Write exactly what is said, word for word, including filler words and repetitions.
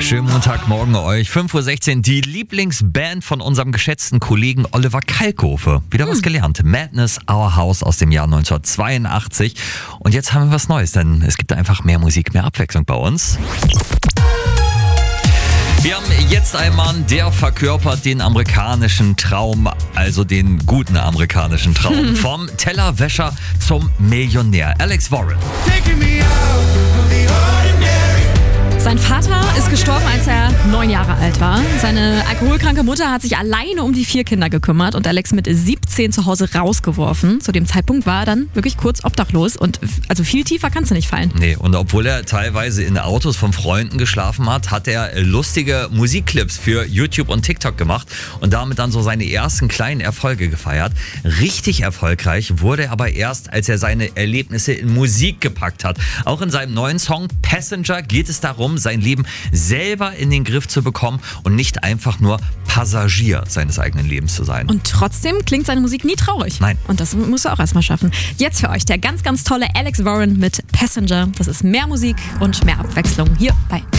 Schönen Montagmorgen euch. fünf Uhr sechzehn, die Lieblingsband von unserem geschätzten Kollegen Oliver Kalkofe. Wieder hm. was gelernt. Madness, Our House aus dem Jahr neunzehnhundertzweiundachtzig. Und jetzt haben wir was Neues, denn es gibt einfach mehr Musik, mehr Abwechslung bei uns. Wir haben jetzt einen Mann, der verkörpert den amerikanischen Traum, also den guten amerikanischen Traum. Vom Tellerwäscher zum Millionär. Alex Warren. Sein Vater ist gestorben, als er neun Jahre alt war. Seine alkoholkranke Mutter hat sich alleine um die vier Kinder gekümmert und Alex mit siebzehn zu Hause rausgeworfen. Zu dem Zeitpunkt war er dann wirklich kurz obdachlos und also viel tiefer kannst du nicht fallen. Nee, und obwohl er teilweise in Autos von Freunden geschlafen hat, hat er lustige Musikclips für YouTube und TikTok gemacht und damit dann so seine ersten kleinen Erfolge gefeiert. Richtig erfolgreich wurde er aber erst, als er seine Erlebnisse in Musik gepackt hat. Auch in seinem neuen Song Passenger geht es darum, sein Leben selber in den Griff zu bekommen und nicht einfach nur Passagier seines eigenen Lebens zu sein. Und trotzdem klingt seine Musik nie traurig. Nein. Und das musst du auch erstmal schaffen. Jetzt für euch der ganz, ganz tolle Alex Warren mit Passenger. Das ist mehr Musik und mehr Abwechslung hier bei